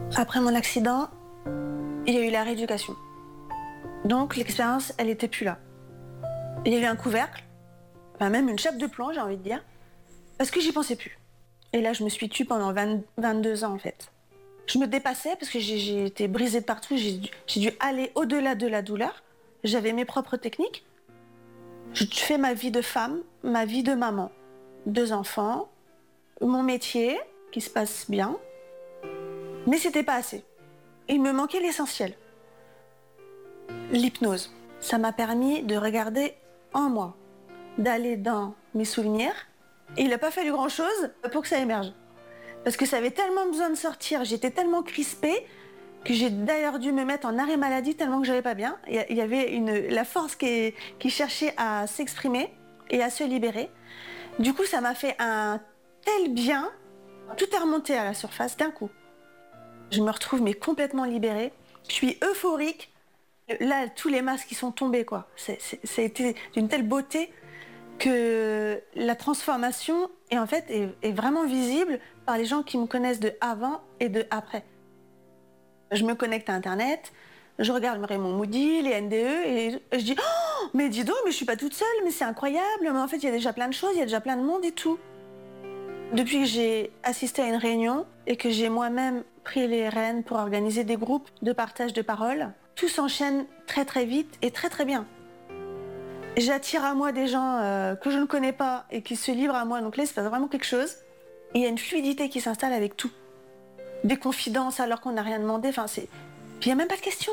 Après mon accident, il y a eu la rééducation. Donc l'expérience, elle était plus là. Il y a eu un couvercle, enfin même une chape de plomb, j'ai envie de dire, parce que j'y pensais plus. Et là, je me suis tue pendant 22 ans en fait. Je me dépassais parce que j'ai été brisée de partout, j'ai dû aller au-delà de la douleur. J'avais mes propres techniques. Je fais ma vie de femme, ma vie de maman, 2 enfants, mon métier qui se passe bien, mais c'était pas assez. Il me manquait l'essentiel. L'hypnose, ça m'a permis de regarder en moi, d'aller dans mes souvenirs. Et il n'a pas fallu grand-chose pour que ça émerge. Parce que ça avait tellement besoin de sortir, j'étais tellement crispée que j'ai d'ailleurs dû me mettre en arrêt maladie tellement que j'allais pas bien. Il y avait la force qui cherchait à s'exprimer et à se libérer. Du coup, ça m'a fait un tel bien, tout est remonté à la surface d'un coup. Je me retrouve mais complètement libérée. Je suis euphorique. Là, tous les masques qui sont tombés, quoi. Ça a été d'une telle beauté que la transformation est vraiment visible par les gens qui me connaissent de avant et de après. Je me connecte à Internet, je regarde Raymond Moody, les NDE, et je dis « Oh, mais dis donc, mais je suis pas toute seule, mais c'est incroyable, mais en fait, il y a déjà plein de choses, il y a déjà plein de monde et tout. » Depuis que j'ai assisté à une réunion et que j'ai moi-même pris les rênes pour organiser des groupes de partage de paroles, tout s'enchaîne très très vite et très très bien. J'attire à moi des gens que je ne connais pas et qui se livrent à moi, donc là il se passe vraiment quelque chose. Et il y a une fluidité qui s'installe avec tout. Des confidences alors qu'on n'a rien demandé, puis il n'y a même pas de question,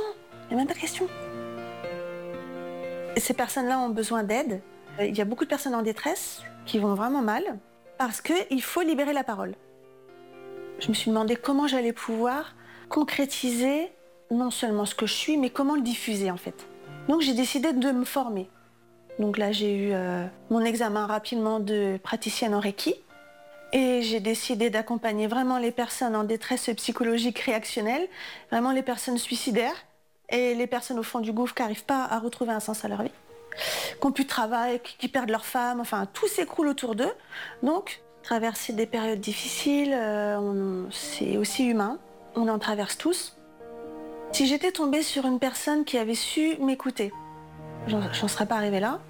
Et ces personnes-là ont besoin d'aide. Il y a beaucoup de personnes en détresse qui vont vraiment mal parce qu'il faut libérer la parole. Je me suis demandé comment j'allais pouvoir concrétiser non seulement ce que je suis, mais comment le diffuser en fait. Donc j'ai décidé de me former. Donc là j'ai eu mon examen rapidement de praticienne en Reiki et j'ai décidé d'accompagner vraiment les personnes en détresse psychologique réactionnelle, vraiment les personnes suicidaires et les personnes au fond du gouffre qui n'arrivent pas à retrouver un sens à leur vie, qui n'ont plus de travail, qui perdent leur femme, enfin tout s'écroule autour d'eux. Donc traverser des périodes difficiles, c'est aussi humain, on en traverse tous. Si j'étais tombée sur une personne qui avait su m'écouter, j'en serais pas arrivée là.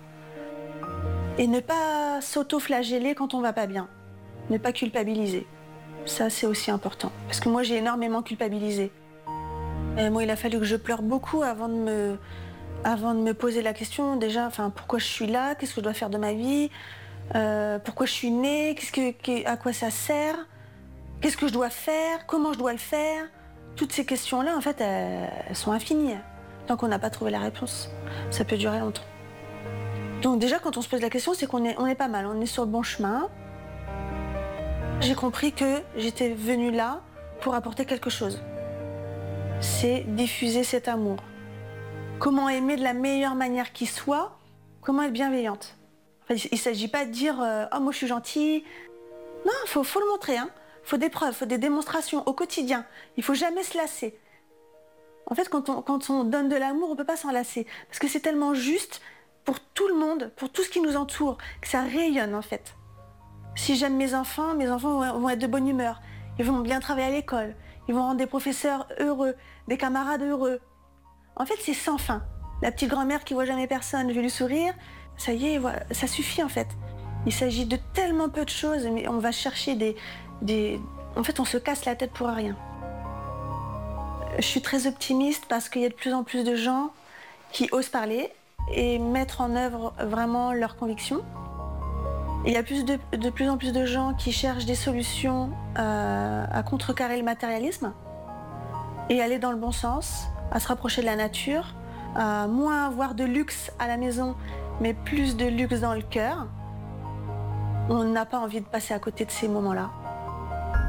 Et ne pas s'auto-flageller quand on va pas bien. Ne pas culpabiliser. Ça, c'est aussi important. Parce que moi, j'ai énormément culpabilisé. Et moi, il a fallu que je pleure beaucoup avant de me poser la question. Déjà, pourquoi je suis là? Qu'est-ce que je dois faire de ma vie? Pourquoi je suis née? À quoi ça sert? Qu'est-ce que je dois faire? Comment je dois le faire? Toutes ces questions-là, en fait, elles sont infinies. Tant qu'on n'a pas trouvé la réponse, ça peut durer longtemps. Donc déjà, quand on se pose la question, c'est qu'on est pas mal, on est sur le bon chemin. J'ai compris que j'étais venue là pour apporter quelque chose. C'est diffuser cet amour. Comment aimer de la meilleure manière qui soit, comment être bienveillante. Il ne s'agit pas de dire « Oh, moi je suis gentille ». Non, faut le montrer. Faut des preuves, faut des démonstrations au quotidien. Il ne faut jamais se lasser. En fait, quand on donne de l'amour, on ne peut pas s'en lasser. Parce que c'est tellement juste pour tout le monde, pour tout ce qui nous entoure, que ça rayonne en fait. Si j'aime mes enfants vont être de bonne humeur. Ils vont bien travailler à l'école. Ils vont rendre des professeurs heureux, des camarades heureux. En fait, c'est sans fin. La petite grand-mère qui voit jamais personne, je vais lui sourire. Ça y est, voilà, ça suffit en fait. Il s'agit de tellement peu de choses, mais on va chercher En fait, on se casse la tête pour rien. Je suis très optimiste parce qu'il y a de plus en plus de gens qui osent parler et mettre en œuvre vraiment leurs convictions. Il y a de plus en plus de gens qui cherchent des solutions à contrecarrer le matérialisme et aller dans le bon sens, à se rapprocher de la nature, à moins avoir de luxe à la maison, mais plus de luxe dans le cœur. On n'a pas envie de passer à côté de ces moments-là.